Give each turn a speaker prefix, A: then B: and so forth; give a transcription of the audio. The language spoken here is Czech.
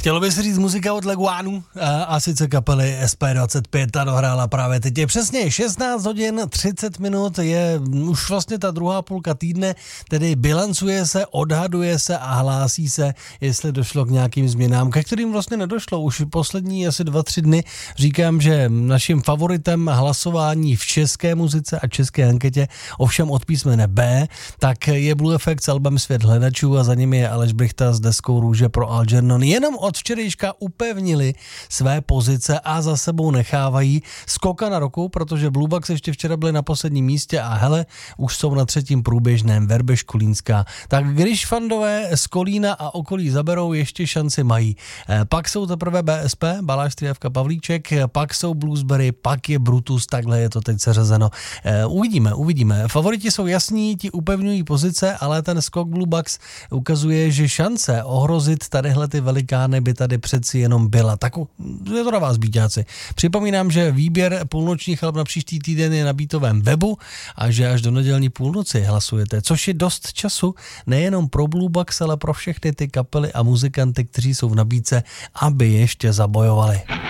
A: Chtělo by se říct muzika od Leguánu a sice kapely SP25 ta dohrála právě teď. Je přesně 16 hodin 30 minut, je už vlastně ta druhá půlka týdne, tedy bilancuje se, odhaduje se a hlásí se, jestli došlo k nějakým změnám, ke kterým vlastně nedošlo. Už poslední asi 2-3 dny říkám, že naším favoritem hlasování v české muzice a české anketě, ovšem od písmene B, tak je Blue Effect s albem Svět hledačů a za nimi je Aleš Brychta s deskou Růže pro Algernon. Jenom od včerejška upevnili své pozice a za sebou nechávají skoka na roku, protože Blue Bugs ještě včera byli na posledním místě a hele, už jsou na třetím průběžném Verbeš Kolínská. Tak když fandové z Kolína a okolí zaberou, ještě šanci mají. Pak jsou teprve BSP, Baláž Střídavka Pavlíček, pak jsou Bluesberry, pak je Brutus, takhle je to teď seřazeno. Uvidíme. Favoriti jsou jasní, ti upevňují pozice, ale ten skok Blue Bugs ukazuje, že šance ohrozit tadyhle ty velikány by tady přeci jenom byla. Tak je to na vás, býťáci. Připomínám, že výběr půlnočních alb na příští týden je na Beatovém webu a že až do nedělní půlnoci hlasujete, což je dost času nejenom pro Blue Bugs, ale pro všechny ty kapely a muzikanty, kteří jsou v nabídce, aby ještě zabojovali.